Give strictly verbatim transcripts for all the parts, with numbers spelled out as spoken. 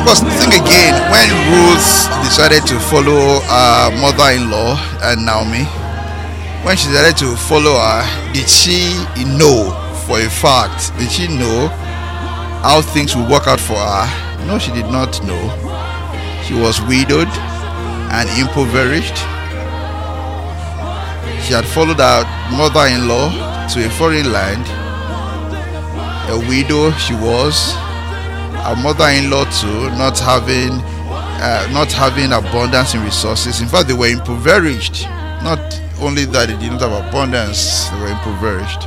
But think again, when Ruth decided to follow her mother-in-law and Naomi, when she decided to follow her, did she know for a fact? Did she know how things would work out for her? No, she did not know. She was widowed and impoverished. She had followed her mother-in-law to a foreign land. A widow she was. Her mother-in-law too, not having, uh, not having abundance in resources. In fact, they were impoverished. Not only that, they did not have abundance; they were impoverished.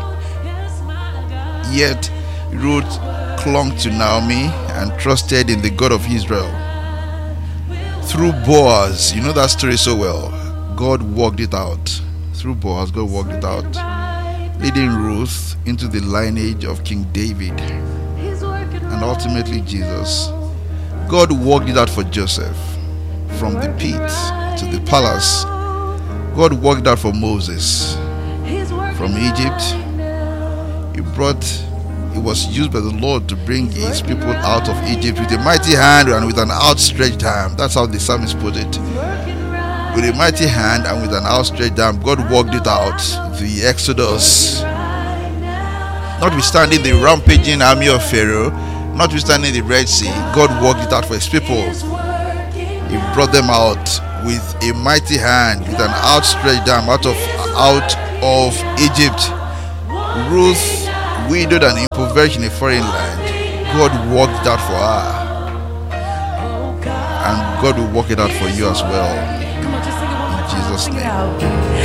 Yet Ruth clung to Naomi and trusted in the God of Israel. Through Boaz, you know that story so well. God worked it out. Through Boaz, God worked it out, leading Ruth into the lineage of King David and ultimately Jesus. God worked it out for Joseph, from the pit to the palace. God worked out for Moses from Egypt. He brought, he was used by the Lord to bring his people out of Egypt with a mighty hand and with an outstretched arm. That's how the psalmist put it. With a mighty hand and with an outstretched arm, God worked it out. The Exodus, notwithstanding the rampaging army of Pharaoh, notwithstanding the Red Sea, God worked it out for his people. He brought them out with a mighty hand, with an outstretched arm out of out of Egypt. Ruth, widowed and impoverished in a foreign land, God worked it out for her, and God will work it out for you as well. In Jesus' name.